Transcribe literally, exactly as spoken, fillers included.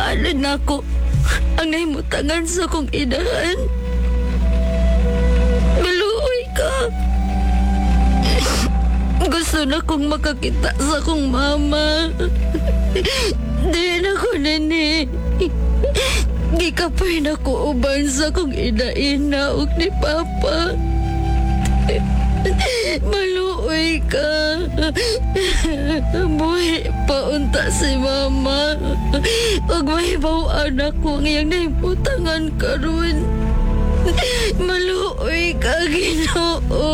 maalan nako ang nahimutangan sa kong inahan. Maluoy ka. Gusto na kong makakita sa kong mama. Di na ko nini. Gikapay na ko uban sa kong ina-ina ug ni Papa. Maluoy ka. Buhi pa unta si mama. Ug mahibawaan ako ang iyang nahimutangan karon. Maluoy ka, Ginoo.